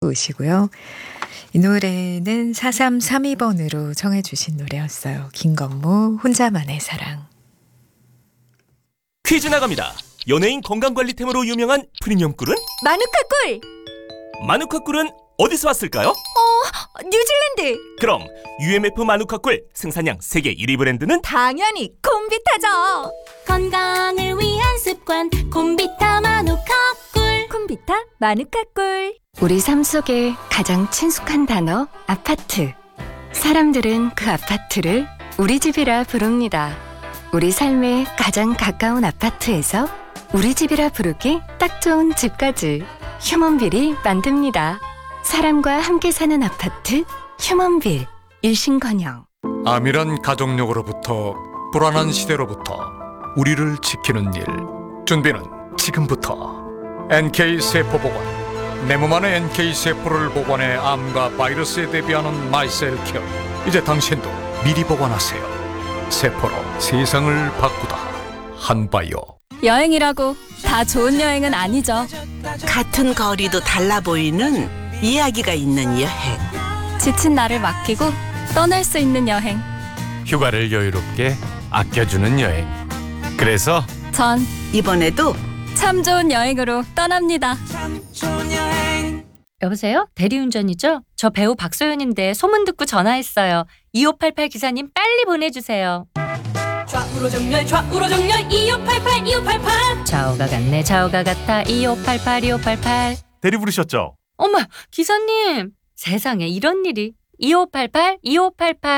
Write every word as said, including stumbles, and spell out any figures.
오시고요. 이 노래는 사삼삼이 번으로 청해 주신 노래였어요. 김건모 혼자만의 사랑. 퀴즈 나갑니다. 연예인 건강관리템으로 유명한 프리미엄 꿀은? 마누카 꿀! 마누카 꿀은 어디서 왔을까요? 어, 뉴질랜드! 그럼 유엠에프 마누카 꿀 생산량 세계 일 위 브랜드는? 당연히 콤비타죠! 건강을 위한 습관 콤비타 마누카 꿀. 콤비타 마누카 꿀. 우리 삶 속에 가장 친숙한 단어 아파트. 사람들은 그 아파트를 우리 집이라 부릅니다. 우리 삶에 가장 가까운 아파트에서 우리 집이라 부르기 딱 좋은 집까지 휴먼빌이 만듭니다. 사람과 함께 사는 아파트 휴먼빌. 일신건영. 암이란 가족력으로부터 불안한 시대로부터 우리를 지키는 일. 준비는 지금부터. 엔케이 세포보관. 내 몸 안에 엔케이 세포를 보관해 암과 바이러스에 대비하는 마이셀 케어. 이제 당신도 미리 보관하세요. 세포로 세상을 바꾸다. 한바이오. 여행이라고 다 좋은 여행은 아니죠. 같은 거리도 달라 보이는 이야기가 있는 여행. 지친 나를 맡기고 떠날 수 있는 여행. 휴가를 여유롭게 아껴주는 여행. 그래서 전 이번에도 참 좋은 여행으로 떠납니다. 여보세요? 대리운전이죠? 저 배우 박소연인데 소문 듣고 전화했어요. 이오팔팔 기사님 빨리 보내주세요. 좌우로 정렬 좌우로 정렬 이오팔팔 이오팔팔. 좌우가 같네 좌우가 같아 이오팔팔 이오팔팔. 대리 부르셨죠? 어머 기사님 세상에 이런 일이. 이오팔팔 이오팔팔